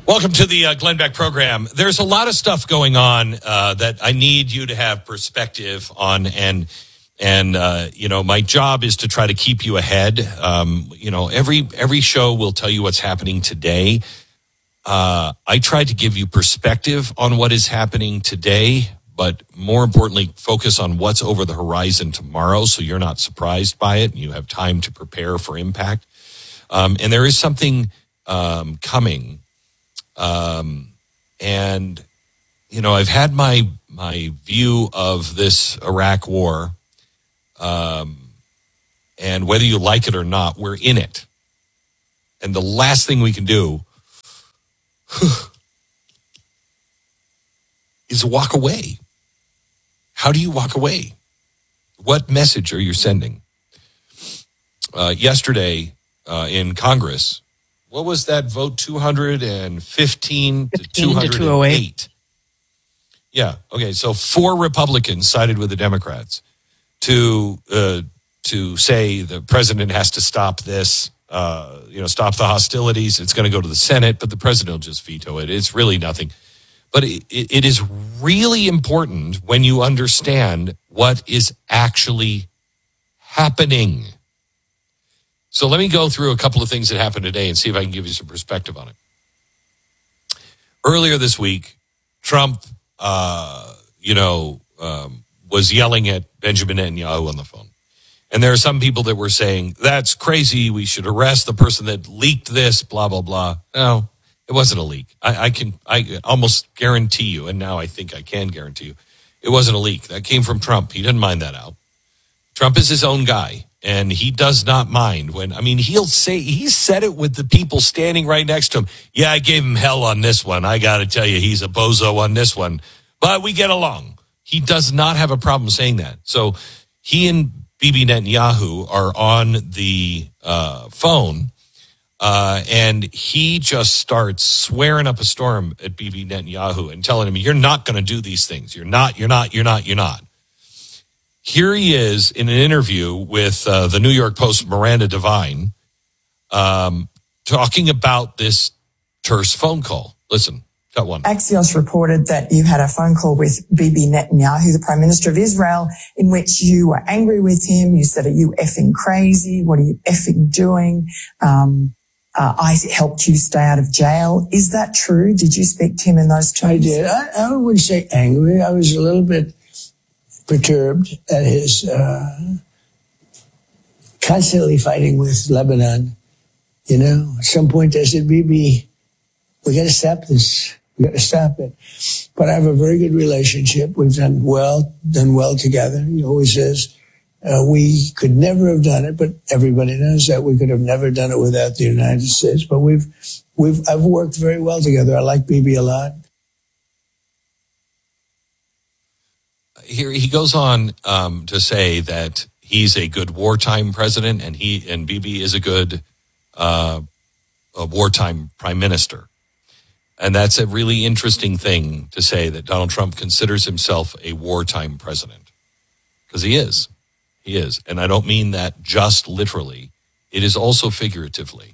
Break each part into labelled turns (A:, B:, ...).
A: Welcome to the Glenn Beck program. There's a lot of stuff going on that I need you to have perspective on, and my job is to try to keep you ahead. Every show will tell you what's happening today. I try to give you perspective on what is happening today, but more importantly, focus on what's over the horizon tomorrow, so you're not surprised by it and you have time to prepare for impact. And there is something coming. I've had my view of this Iraq war, and whether you like it or not, we're in it. And the last thing we can do is walk away. How do you walk away? What message are you sending? Yesterday in Congress, what was that vote? 215 to 208. Yeah. Okay. So 4 Republicans sided with the Democrats to say the president has to stop this. Stop the hostilities. It's going to go to the Senate, but the president will just veto it. It's really nothing. But it is really important when you understand what is actually happening. So let me go through a couple of things that happened today and see if I can give you some perspective on it. Earlier this week, Trump, was yelling at Benjamin Netanyahu on the phone. And there are some people that were saying, that's crazy, we should arrest the person that leaked this, blah, blah, blah. No, it wasn't a leak. I almost guarantee you, and now I think I can guarantee you, it wasn't a leak. That came from Trump. He didn't mind that out. Trump is his own guy. And he does not mind he said it with the people standing right next to him. Yeah, I gave him hell on this one. I got to tell you, he's a bozo on this one. But we get along. He does not have a problem saying that. So he and Bibi Netanyahu are on the phone, and he just starts swearing up a storm at Bibi Netanyahu and telling him, you're not going to do these things. You're not. Here he is in an interview with the New York Post, Miranda Devine, talking about this terse phone call. Listen, got one.
B: Axios reported that you had a phone call with Bibi Netanyahu, the Prime Minister of Israel, in which you were angry with him. You said, are you effing crazy? What are you effing doing? I helped you stay out of jail. Is that true? Did you speak to him in those terms?
C: I did. I wouldn't say angry. I was a little bit perturbed at his constantly fighting with Lebanon. At some point I said, Bibi, we got to stop this. We got to stop it. But I have a very good relationship. We've done well together. He always says we could never have done it, but everybody knows that we could have never done it without the United States. But I've worked very well together. I like Bibi a lot.
A: Here he goes on to say that he's a good wartime president, and Bibi is a good a wartime prime minister. And that's a really interesting thing to say, that Donald Trump considers himself a wartime president, because he is. He is. And I don't mean that just literally. It is also figuratively.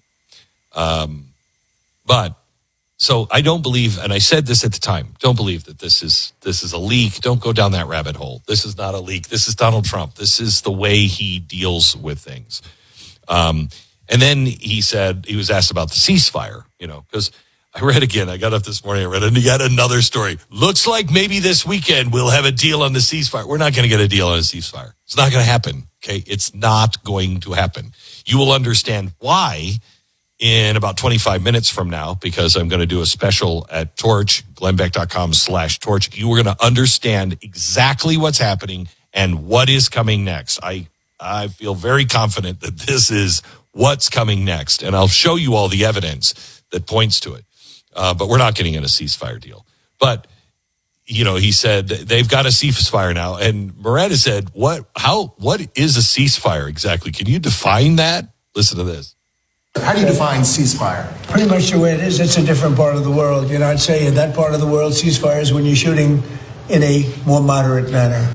A: So I don't believe, and I said this at the time, don't believe that this is a leak. Don't go down that rabbit hole. This is not a leak. This is Donald Trump. This is the way he deals with things. And then he said, he was asked about the ceasefire, because I read again. I got up this morning, I read yet another story. Looks like maybe this weekend we'll have a deal on the ceasefire. We're not going to get a deal on a ceasefire. It's not going to happen. Okay. It's not going to happen. You will understand why in about 25 minutes from now, because I'm going to do a special at Torch, glennbeck.com/Torch. You are going to understand exactly what's happening and what is coming next. I feel very confident that this is what's coming next, and I'll show you all the evidence that points to it. But we're not getting in a ceasefire deal. But, he said they've got a ceasefire now. And Miranda said, what is a ceasefire exactly? Can you define that? Listen to this.
D: How do you define ceasefire?
C: Pretty much the way it is. It's a different part of the world. I'd say in that part of the world, ceasefire is when you're shooting in a more moderate manner.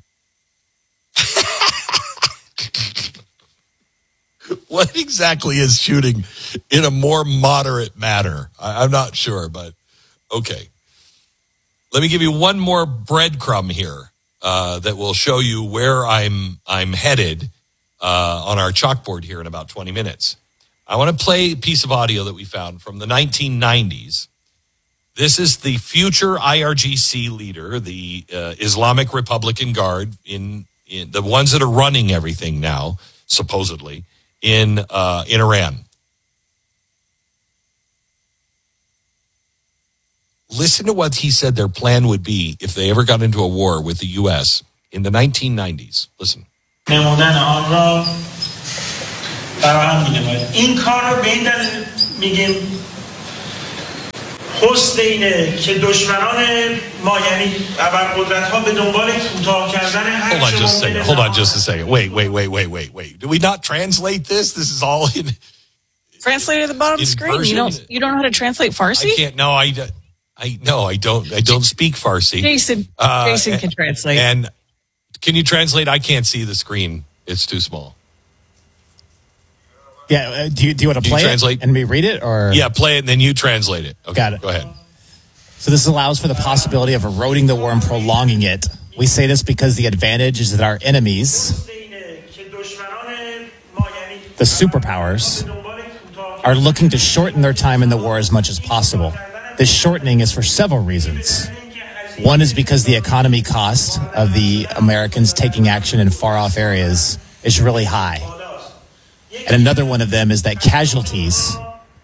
A: What exactly is shooting in a more moderate manner? I'm not sure, but Okay. Let me give you one more breadcrumb here that will show you where I'm headed on our chalkboard here in about 20 minutes. I want to play a piece of audio that we found from the 1990s. This is the future IRGC leader, the Islamic Republican Guard, in the ones that are running everything now, supposedly, in Iran. Listen to what he said their plan would be if they ever got into a war with the U.S. in the 1990s. Listen.
E: نمودن آن را فراهم می‌نماید. این کار رو به این دلیل میگیم حسن اینه که دشمنان ما یعنی ابرقدرت‌ها به دنبال کوتاه کردن هر
A: Hold on just a second. Wait. Did we not translate this? This is all in
F: Translate at the bottom of the screen.
A: version?
F: You don't know how to translate Farsi?
A: I can't. No, I don't speak Farsi.
F: Jason can translate.
A: And can you translate? I can't see the screen. It's too small.
G: Yeah, do you want to play it and me read it? Or
A: yeah, play it and then you translate it. Okay,
G: got it.
A: Go ahead.
G: So this allows for the possibility of eroding the war and prolonging it. We say this because the advantage is that our enemies, the superpowers, are looking to shorten their time in the war as much as possible. This shortening is for several reasons. One is because the economy cost of the Americans taking action in far-off areas is really high. And another one of them is that casualties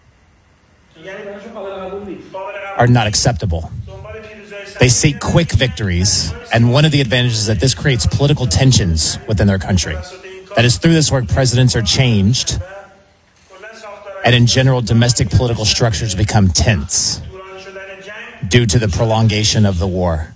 G: are not acceptable. They seek quick victories, and one of the advantages is that this creates political tensions within their country. That is, through this work, presidents are changed, and in general, domestic political structures become tense due to the prolongation of the war.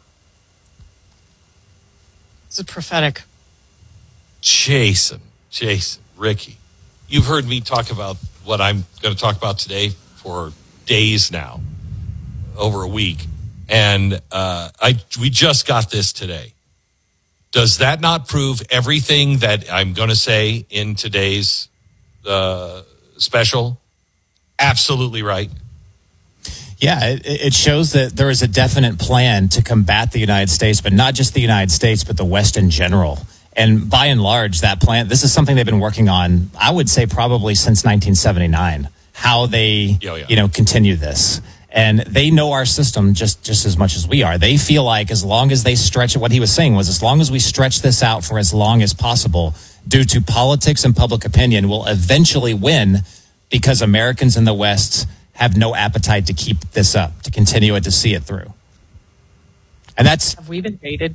F: This is prophetic.
A: Jason, Ricky, you've heard me talk about what I'm going to talk about today for days now, over a week, and we just got this today. Does that not prove everything that I'm going to say in today's special? Absolutely right.
G: Yeah, it shows that there is a definite plan to combat the United States, but not just the United States, but the West in general. And by and large, that plan, this is something they've been working on, I would say probably since 1979, how they, continue this. And they know our system just as much as we are. They feel like as long as they stretch it, what he was saying was as long as we stretch this out for as long as possible, due to politics and public opinion, we'll eventually win because Americans in the West have no appetite to keep this up, to continue it, to see it through. And that's...
F: Have we been baited?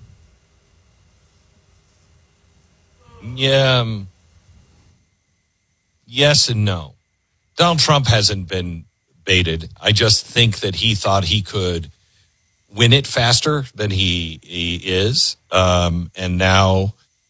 A: Yeah. Yes and no. Donald Trump hasn't been baited. I just think that he thought he could win it faster than he is. And now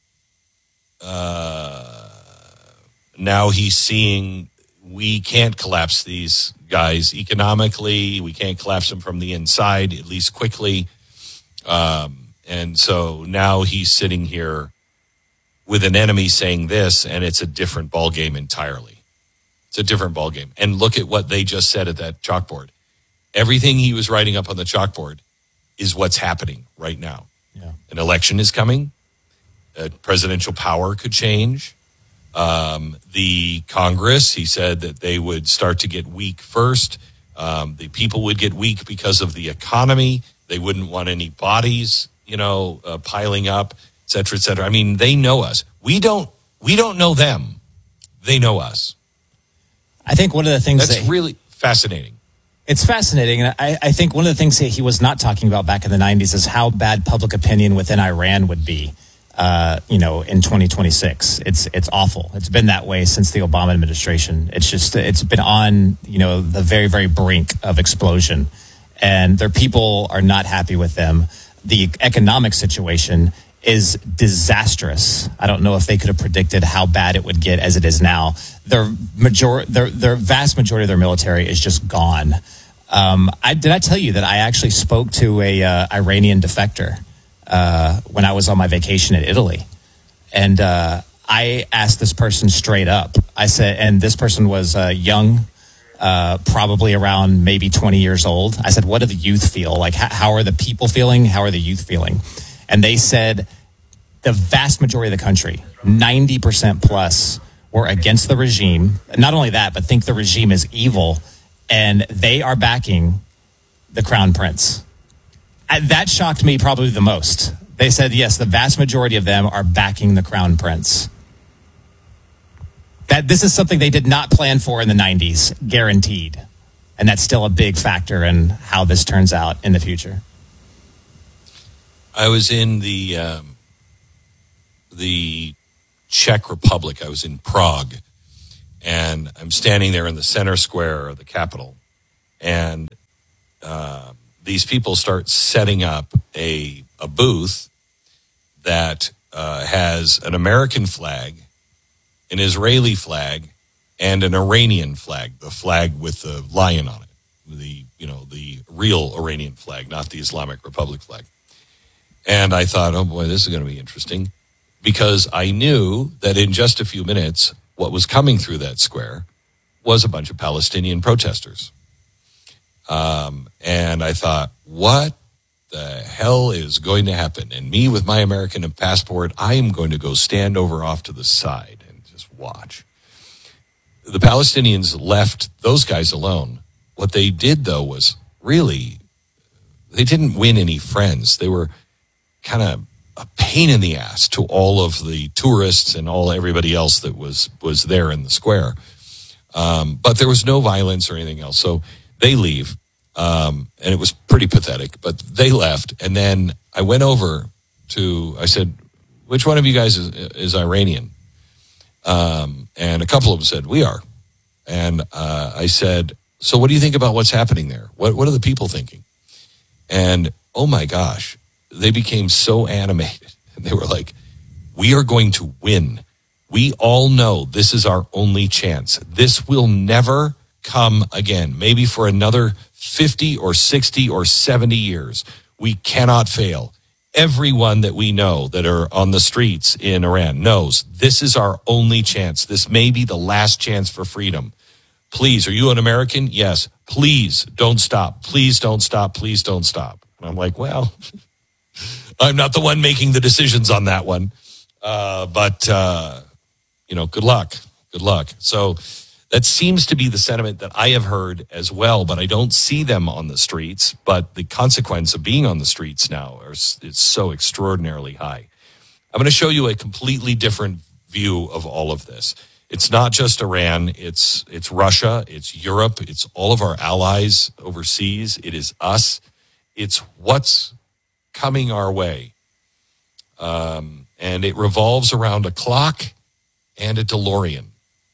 A: he's seeing we can't collapse these guys economically. We can't collapse them from the inside, at least quickly. And so now he's sitting here with an enemy saying this, and it's a different ballgame entirely. It's a different ballgame. And look at what they just said at that chalkboard. Everything he was writing up on the chalkboard is what's happening right now.
G: Yeah. An
A: election is coming. Presidential power could change. The Congress, he said that they would start to get weak first. The people would get weak because of the economy. They wouldn't want any bodies, piling up, et cetera, et cetera. I mean, they know us. We don't know them. They know us.
G: I think one of the things
A: that's really fascinating.
G: It's fascinating. And I think one of the things that he was not talking about back in the 90s is how bad public opinion within Iran would be, in 2026. It's awful. It's been that way since the Obama administration. It's been on, the very, very brink of explosion. And their people are not happy with them. The economic situation is disastrous. I don't know if they could have predicted how bad it would get as it is now. Their vast majority of their military is just gone. Did I tell you that I actually spoke to a Iranian defector when I was on my vacation in Italy? And I asked this person straight up. I said, and this person was young, probably around maybe 20 years old. I said, what do the youth feel? Like, how are the people feeling? How are the youth feeling? And they said the vast majority of the country, 90% plus, were against the regime. Not only that, but think the regime is evil, and they are backing the Crown Prince. That shocked me probably the most. They said, yes, the vast majority of them are backing the Crown Prince. That this is something they did not plan for in the 90s, guaranteed. And that's still a big factor in how this turns out in the future.
A: I was in the Czech Republic. I was in Prague, and I'm standing there in the center square of the capital, and these people start setting up a booth that has an American flag, an Israeli flag, and an Iranian flag, the flag with the lion on it, the real Iranian flag, not the Islamic Republic flag. And I thought, oh boy, this is going to be interesting, because I knew that in just a few minutes, what was coming through that square was a bunch of Palestinian protesters. And I thought, what the hell is going to happen? And me with my American passport, I am going to go stand over off to the side and just watch. The Palestinians left those guys alone. What they did, though, was really, they didn't win any friends. They were kind of a pain in the ass to all of the tourists and everybody else that was there in the square. But there was no violence or anything else. So they leave. And it was pretty pathetic, but they left. And then I went over I said, which one of you guys is Iranian? And a couple of them said, we are. And I said, so what do you think about what's happening there? What are the people thinking? And oh my gosh, they became so animated. And they were like, we are going to win. We all know this is our only chance. This will never come again. Maybe for another 50 or 60 or 70 years. We cannot fail. Everyone that we know that are on the streets in Iran knows this is our only chance. This may be the last chance for freedom. Please, are you an American? Yes. Please don't stop. Please don't stop. Please don't stop. And I'm like, well, I'm not the one making the decisions on that one. But good luck. Good luck. So that seems to be the sentiment that I have heard as well, but I don't see them on the streets. But the consequence of being on the streets now is so extraordinarily high. I'm going to show you a completely different view of all of this. It's not just Iran. It's Russia. It's Europe. It's all of our allies overseas. It is us. It's what's coming our way. And it revolves around a clock and a DeLorean.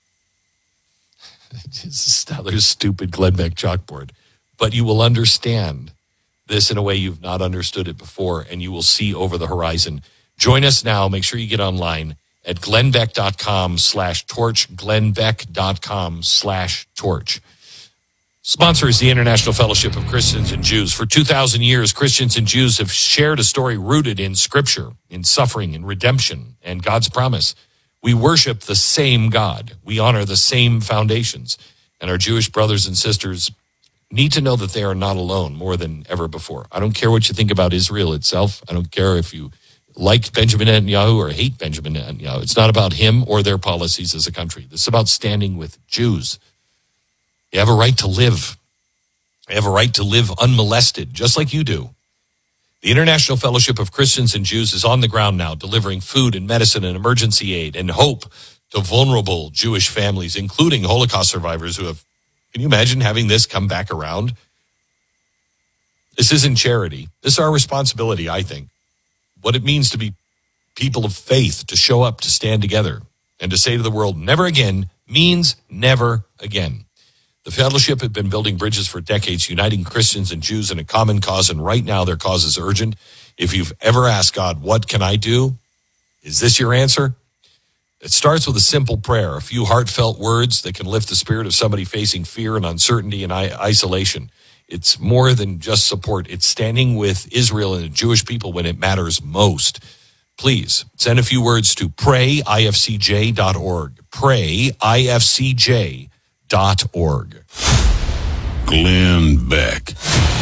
A: It's another stupid Glenn Beck chalkboard. But you will understand this in a way you've not understood it before, and you will see over the horizon. Join us now. Make sure you get online at glennbeck.com/torch, glennbeck.com/torch. Sponsor is the International Fellowship of Christians and Jews. For 2,000 years, Christians and Jews have shared a story rooted in Scripture, in suffering, in redemption, and God's promise. We worship the same God. We honor the same foundations. And our Jewish brothers and sisters need to know that they are not alone more than ever before. I don't care what you think about Israel itself. I don't care if you like Benjamin Netanyahu or hate Benjamin Netanyahu. It's not about him or their policies as a country. This is about standing with Jews. You have a right to live. You have a right to live unmolested, just like you do. The International Fellowship of Christians and Jews is on the ground now, delivering food and medicine and emergency aid and hope to vulnerable Jewish families, including Holocaust survivors who have, can you imagine having this come back around? This isn't charity. This is our responsibility, I think. What it means to be people of faith, to show up, to stand together, and to say to the world, never again, means never again. The fellowship had been building bridges for decades, uniting Christians and Jews in a common cause, and right now their cause is urgent. If you've ever asked God, what can I do? Is this your answer? It starts with a simple prayer, a few heartfelt words that can lift the spirit of somebody facing fear and uncertainty and isolation. It's more than just support. It's standing with Israel and the Jewish people when it matters most. Please send a few words to prayifcj.org. Prayifcj.org.
H: Glenn Beck.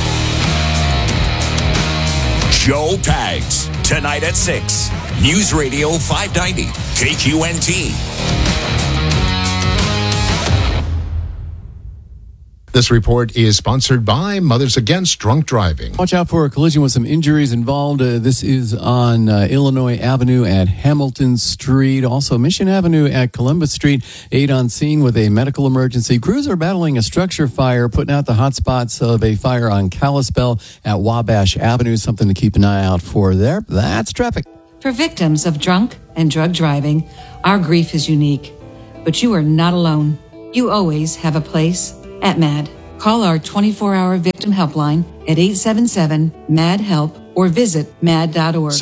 H: Joe Pags, tonight at 6. News Radio 590, KQNT.
D: This report is sponsored by Mothers Against Drunk Driving.
I: Watch out for a collision with some injuries involved. This is on Illinois Avenue at Hamilton Street. Also, Mission Avenue at Columbus Street. 8 on scene with a medical emergency. Crews are battling a structure fire, putting out the hot spots of a fire on Kalispell at Wabash Avenue. Something to keep an eye out for there. That's traffic.
J: For victims of drunk and drug driving, our grief is unique. But you are not alone. You always have a place at MAD. Call our 24-hour victim helpline at 877-MAD-HELP or visit mad.org.